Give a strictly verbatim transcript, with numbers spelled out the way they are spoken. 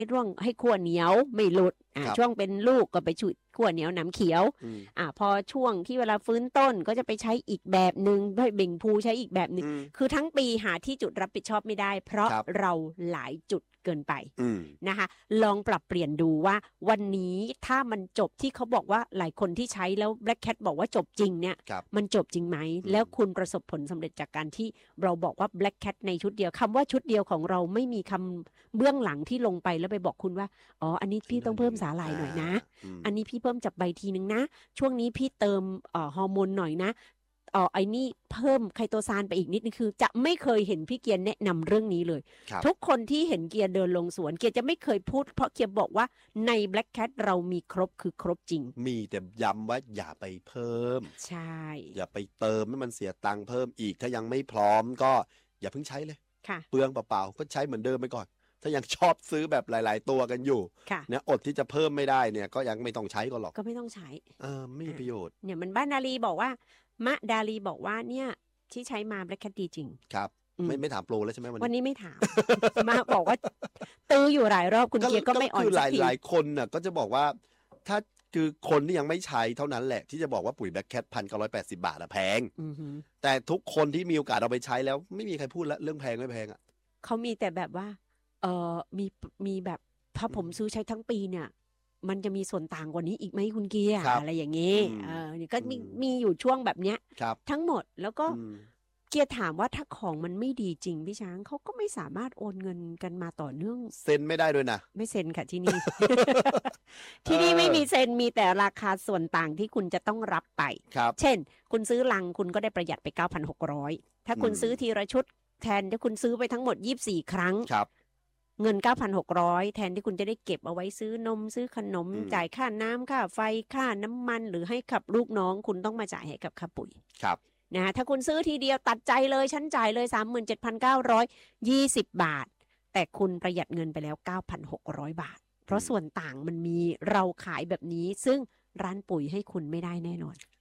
ช่วงให้ขั้วเหนียวไม่หลุดอ่าช่วงเป็นลูกก็ไปชุดขั้วเหนียวน้ำเขียวอ่าพอช่วงที่เวลาฟื้นต้นก็จะไปใช้อีกแบบนึงให้เบ่งพูใช้อีกแบบนึงคือทั้งปีหาที่จุดรับผิดชอบไม่ได้เพราะเราหลายจุดเกินไปนะคะลองปรับเปลี่ยนดูว่าวันนี้ถ้ามันจบที่เขาบอกว่าหลายคนที่ใช้แล้ว Black Cat บอกว่าจบจริงเนี่ยมันจบจริงไหมแล้วคุณประสบผลสำเร็จจากการที่เราบอกว่า Black Cat ในชุดเดียวคำว่าชุดเดียวของเราไม่มีคำเบื้องหลังที่ลงไปแล้วไปบอกคุณว่าอ๋ออันนี้พี่ต้องเพิ่มสาหร่ายหน่อยนะอันนี้พี่เพิ่มจับใบทีนึงนะช่วงนี้พี่เติมเอ่อฮอร์โมนหน่อยนะอ๋อไอ้นี่เพิ่มไคโตซานไปอีกนิดนึงคือจะไม่เคยเห็นพี่เกียร์แนะนำเรื่องนี้เลยทุกคนที่เห็นเกียร์เดินลงสวนเกียร์จะไม่เคยพูดเพราะเกียร์บอกว่าใน Black Cat เรามีครบคือครบจริงมีแต่ย้ำว่าอย่าไปเพิ่มใช่อย่าไปเติมให้มันเสียตังค์เพิ่มอีกถ้ายังไม่พร้อมก็อย่าเพิ่งใช้เลยเปลืองเปล่าๆก็ใช้เหมือนเดิมไปก่อนถ้ายังชอบซื้อแบบหลายๆตัวกันอยู่เนี่ยอดที่จะเพิ่มไม่ได้เนี่ยก็ยังไม่ต้องใช้ก็หรอกก็ไม่ต้องใช้เออไม่มีประโยชน์เนี่ยมันบ้านดาลีบอกว่ามะดาลีบอกว่าเนี่ยที่ใช้มา Black Cat ดีจริงครับไม่ไม่ถามโปรแล้วใช่ไหมวันนี้ไม่ถามมาบอกว่าตื้ออยู่หลายรอบคุณเกียร์ก็ไม่อ่อนสักทีหลายๆคนน่ะก็จะบอกว่าถ้าคือคนที่ยังไม่ใช้เท่านั้นแหละที่จะบอกว่าปุ๋ย Black Cat พันเก้าร้อยแปดสิบบาทอะแพงแต่ทุกคนที่มีโอกาสเอาไปใช้แล้วไม่มีใครพูดแล้วเรื่องแพงไม่แพงอะเขามีแต่แบบว่าเออมีมีแบบถ้าผมซื้อใช้ทั้งปีเนี่ยมันจะมีส่วนต่างกว่านี้อีกไหมคุณเกียร์อะไรอย่างนี้เออนี่ก็มีมีอยู่ช่วงแบบเนี้ยทั้งหมดแล้วก็เกียร์ถามว่าถ้าของมันไม่ดีจริงพี่ช้างเขาก็ไม่สามารถโอนเงินกันมาต่อเนื่องเซ็นไม่ได้ด้วยนะไม่เซ็นค่ะที่นี่ ที่นี่ไม่มีเซ็นมีแต่ราคาส่วนต่างที่คุณจะต้องรับไปเช่นคุณซื้อลังคุณก็ได้ประหยัดไป เก้าพันหกร้อย ถ้าคุณซื้อทีละชุดแทนที่คุณซื้อไปทั้งหมดยี่สิบสี่ครั้งเงิน เก้าพันหกร้อย แทนที่คุณจะได้เก็บเอาไว้ซื้อนมซื้อขนมจ่ายค่าน้ำค่าไฟค่าน้ำมันหรือให้กับลูกน้องคุณต้องมาจ่ายให้กับค่าปุ๋ยครับนะถ้าคุณซื้อทีเดียวตัดใจเลยฉันจ่ายเลย สามหมื่นเจ็ดพันเก้าร้อยยี่สิบ บาทแต่คุณประหยัดเงินไปแล้ว เก้าพันหกร้อย บาทเพราะส่วนต่างมันมีเราขายแบบนี้ซึ่งร้านปุ๋ยให้คุณไม่ได้แน่นอน